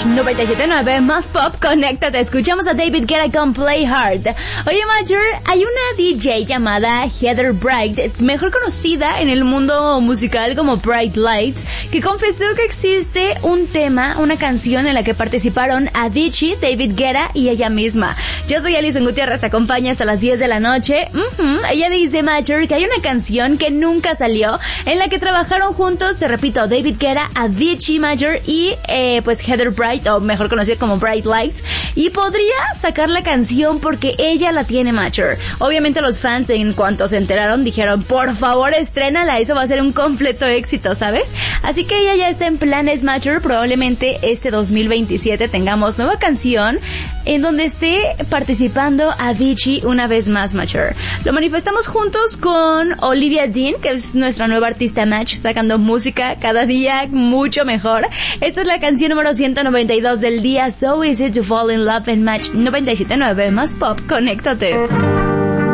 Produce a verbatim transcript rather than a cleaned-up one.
noventa y siete punto nueve más pop, conéctate. Escuchamos a David Guetta con Play Hard. Oye, Major, hay una D J llamada Heather Bright, mejor conocida en el mundo musical como Bright Lights, que confesó que existe un tema, una canción en la que participaron Avicii, David Guetta y ella misma. Yo soy Alison Gutiérrez, te acompaña hasta las diez de la noche. Uh-huh. Ella dice, Major, que hay una canción que nunca salió, en la que trabajaron juntos, te repito, David Guetta, Avicii, Major y eh, pues Heather Bright, o mejor conocida como Bright Lights, y podría sacar la canción porque ella la tiene, Major. Obviamente los fans, en cuanto se enteraron, dijeron, por favor, estrénala, eso va a ser un completo éxito, ¿sabes? Así que ella ya está en planes, Major. Probablemente este dos mil veintisiete tengamos nueva canción en donde esté participando Avicii una vez más, Major. Lo manifestamos juntos con Olivia Dean, que es nuestra nueva artista Match, sacando música cada día mucho mejor. Esta es la canción número ciento noventa y dos del día, So Easy to Fall in Love, en Match noventa y siete punto nueve más pop, conéctate.